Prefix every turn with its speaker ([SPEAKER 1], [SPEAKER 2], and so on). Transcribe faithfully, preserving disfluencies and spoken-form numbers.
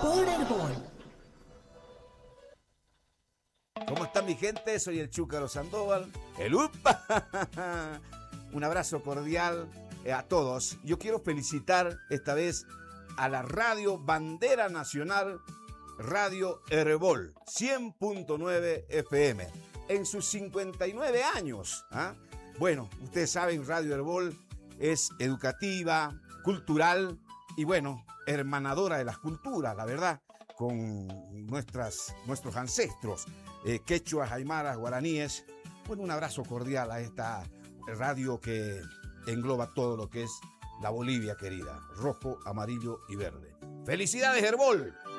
[SPEAKER 1] por Herbol.
[SPEAKER 2] ¿Cómo está mi gente? Soy el Chúcaro Sandoval, el UPA. Un abrazo cordial a todos. Yo quiero felicitar esta vez a la Radio Bandera Nacional, Radio Herbol, cien punto nueve F M, en sus cincuenta y nueve años. ¿Ah? Bueno, ustedes saben, Radio Herbol es educativa, cultural y bueno, hermanadora de las culturas, la verdad, con nuestras, nuestros ancestros, eh, quechuas, aymaras, guaraníes. Bueno, un abrazo cordial a esta radio que engloba todo lo que es la Bolivia querida, rojo, amarillo y verde. ¡Felicidades, Herbol!